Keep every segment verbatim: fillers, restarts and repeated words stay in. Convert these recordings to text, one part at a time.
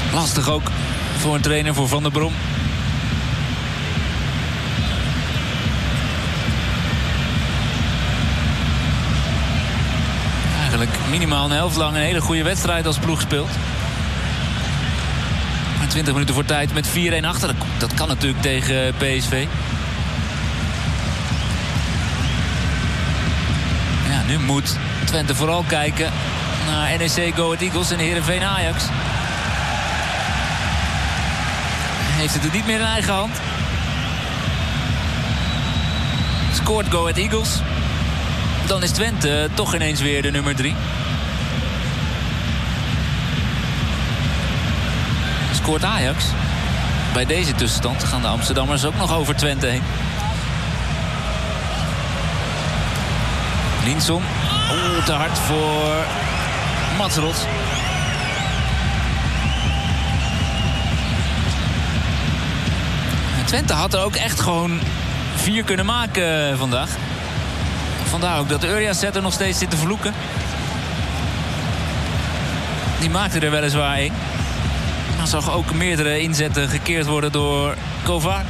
Lastig ook voor een trainer, voor Van der Brom. Eigenlijk minimaal een helft lang een hele goede wedstrijd als ploeg speelt. Maar twintig minuten voor tijd met vier-een achter. Dat kan natuurlijk tegen P S V. Ja, nu moet Twente vooral kijken naar N E C, Go Ahead Eagles en Heerenveen Ajax. Heeft het er niet meer in eigen hand. Scoort Go Ahead Eagles. Dan is Twente toch ineens weer de nummer drie. Scoort Ajax. Bij deze tussenstand gaan de Amsterdammers ook nog over Twente heen. Linson. Oeh, te hard voor Matsrot. Twente had er ook echt gewoon vier kunnen maken vandaag. Vandaar ook dat Urias er nog steeds zit te vloeken. Die maakte er weliswaar één. Maar zag ook meerdere inzetten gekeerd worden door Kovar.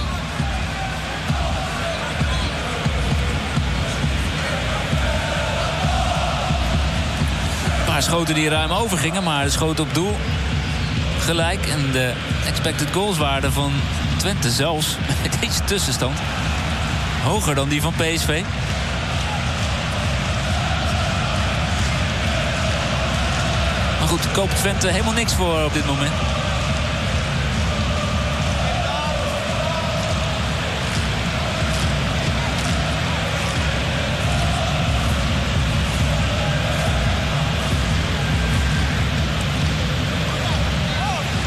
Een paar schoten die ruim overgingen, maar de schoten op doel gelijk. En de expected goals waarde van Twente zelfs met deze tussenstand hoger dan die van P S V. Maar goed, koopt Twente helemaal niks voor op dit moment.